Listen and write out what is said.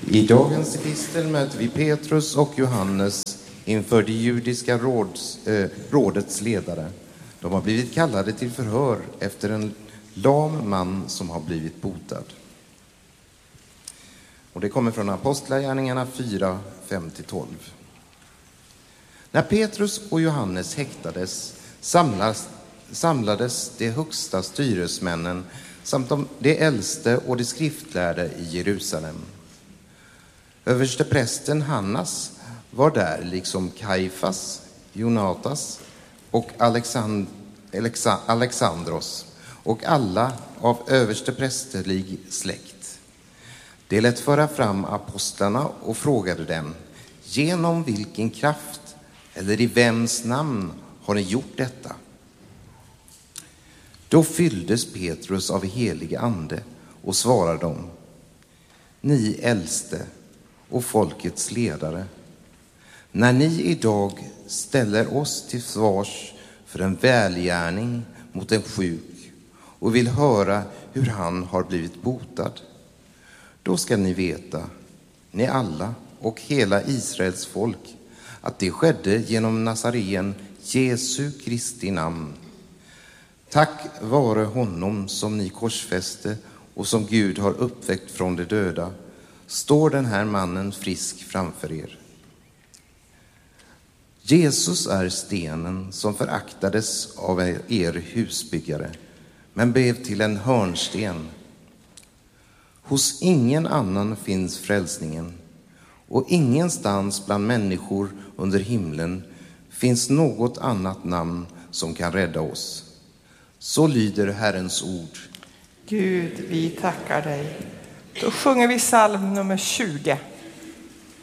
I dagens epistel möter vi Petrus och Johannes inför det judiska rådets ledare. De har blivit kallade till förhör efter en lam man som har blivit botad. Och det kommer från Apostlagärningarna 4, 5-12. När Petrus och Johannes häktades samlades de högsta styresmännen samt de äldste och de skriftlärde i Jerusalem. Översteprästen Hannas var där, liksom Kajfas, Jonatas och Alexandros och alla av översteprästerlig släkt. De lät föra fram apostlarna och frågade dem: genom vilken kraft eller i vems namn har ni gjort detta? Då fylldes Petrus av helig ande och svarade dem: ni äldste och folkets ledare, när ni idag ställer oss till svars för en välgärning mot en sjuk och vill höra hur han har blivit botad, då ska ni veta, ni alla och hela Israels folk, att det skedde genom Nazaren Jesu Kristi namn. Tack vare honom som ni korsfäste och som Gud har uppväckt från de döda, står den här mannen frisk framför er. Jesus är stenen som föraktades av er husbyggare, men blev till en hörnsten. Hos ingen annan finns frälsningen, och ingenstans bland människor under himlen finns något annat namn som kan rädda oss. Så lyder Herrens ord. Gud, vi tackar dig. Då sjunger vi psalm nummer 20.